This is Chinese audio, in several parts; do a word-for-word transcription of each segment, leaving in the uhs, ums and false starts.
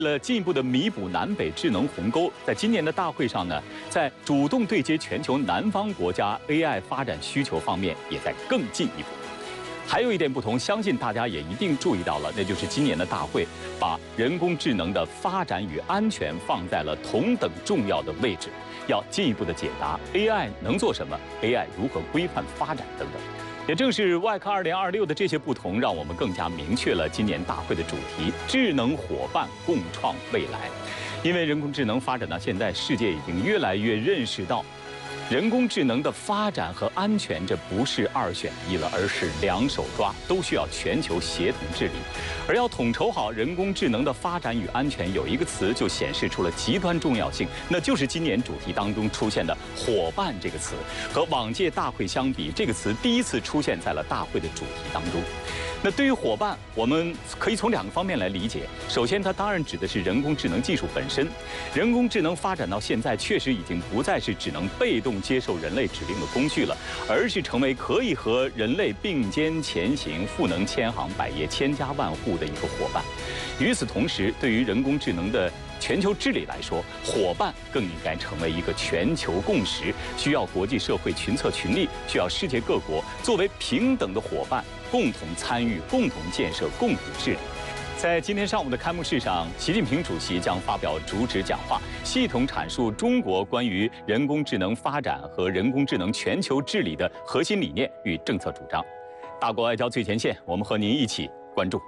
为了进一步的弥补南北智能鸿沟，在今年的大会上呢，在主动对接全球南方国家 A I 发展需求方面，也在更进一步。还有一点不同，相信大家也一定注意到了，那就是今年的大会把人工智能的发展与安全放在了同等重要的位置，要进一步的解答 A I 能做什么 ，A I 如何规范发展等等。也正是外科二零二六的这些不同，让我们更加明确了今年大会的主题：智能伙伴共创未来。因为人工智能发展到现在，世界已经越来越认识到，人工智能的发展和安全，这不是二选一了，而是两手抓，都需要全球协同治理。而要统筹好人工智能的发展与安全，有一个词就显示出了极端重要性，那就是今年主题当中出现的“伙伴”这个词。和往届大会相比，这个词第一次出现在了大会的主题当中。那对于伙伴，我们可以从两个方面来理解。首先，它当然指的是人工智能技术本身。人工智能发展到现在，确实已经不再是只能被动接受人类指令的工具了，而是成为可以和人类并肩前行、赋能千行百业、千家万户的一个伙伴。与此同时，对于人工智能的全球治理来说，伙伴更应该成为一个全球共识，需要国际社会群策群力，需要世界各国作为平等的伙伴，共同参与、共同建设、共同治理。在今天上午的开幕式上，习近平主席将发表主旨讲话，系统阐述中国关于人工智能发展和人工智能全球治理的核心理念与政策主张。大国外交最前线，我们和您一起关注。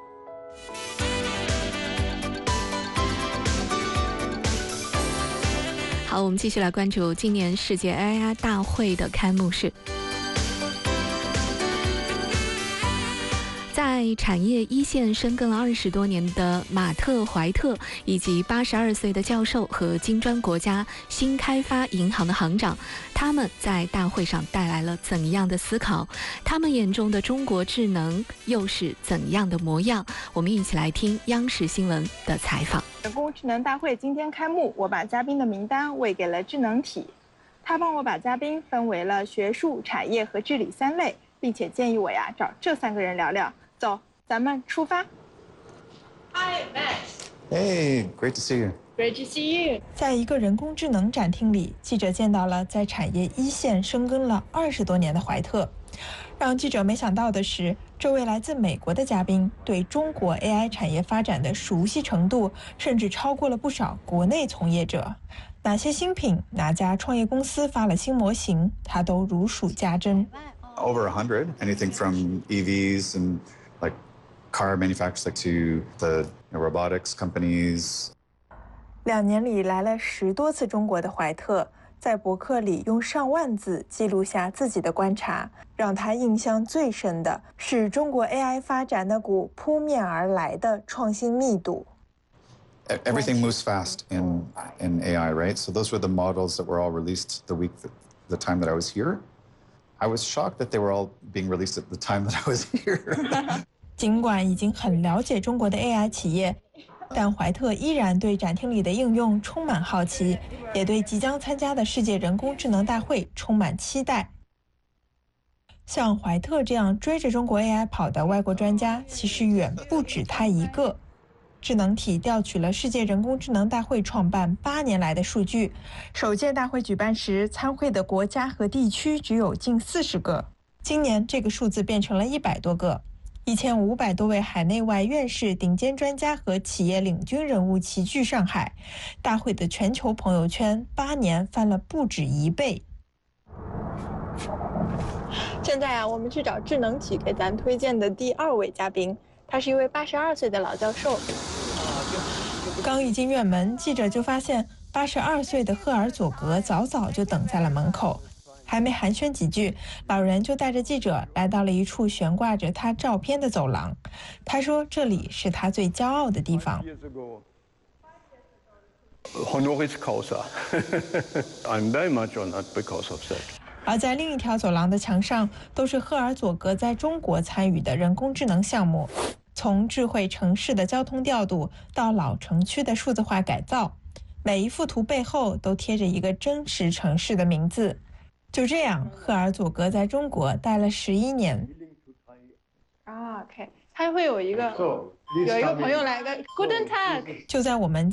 好，我们继续来关注今年世界 A I 大会的开幕式。在产业一线深耕了二十多年的马特·怀特，以及八十二岁的教授和金砖国家新开发银行的行长，他们在大会上带来了怎样的思考？他们眼中的中国智能又是怎样的模样？我们一起来听央视新闻的采访。 人工智能大会今天开幕，我把嘉宾的名单喂给了智能体，他帮我把嘉宾分为了学术、产业和治理三类，并且建议我呀找这三个人聊聊。走，咱们出发。 Hi, Max. Hey, great to see you. Great to see you. 在一个人工智能展厅里，记者见到了在产业一线深耕了二十多年的怀特。让记者没想到的是，这位来自美国的嘉宾对中国 A I 产业发展的熟悉程度，甚至超过了不少国内从业者。哪些新品、哪家创业公司发了新模型，他都如数家珍。 Over a hundred, anything from E Vs and like car manufacturers like to the you know, robotics companies. 两年里来了十多次中国的怀特，在博客里用上万字记录下自己的观察。让他印象最深的是中国 A I 发展那股扑面而来的创新密度。 Everything moves fast in in A I, right? So those were the models that were all released the week that, the time that I was here. I was shocked that they were all being released at the time that I was here. 尽管已经很了解中国的 A I 企业，但怀特依然对展厅里的应用充满好奇，也对即将参加的世界人工智能大会充满期待。像怀特这样追着中国 A I 跑的外国专家，其实远不止他一个。智能体调取了世界人工智能大会创办八年来的数据，首届大会举办时，参会的国家和地区只有近四十个，今年这个数字变成了一百多个。一千五百多位海内外院士、顶尖专家和企业领军人物齐聚上海，大会的全球朋友圈八年翻了不止一倍。现在啊，我们去找智能体给咱推荐的第二位嘉宾，他是一位八十二岁的老教授。刚一进院门，记者就发现八十二岁的赫尔佐格早早就等在了门口。还没寒暄几句，老人就带着记者来到了一处悬挂着他照片的走廊。他说这里是他最骄傲的地方。 Honoris causa. I'm very much honored because of that. 而在另一条走廊的墙上，都是赫尔佐格在中国参与的人工智能项目，从智慧城市的交通调度到老城区的数字化改造，每一幅图背后都贴着一个真实城市的名字。就这样，赫尔佐格在中国待了十一年。 Ah, okay. 他会有一个有一个朋友来个 Guten Tag。 就在我们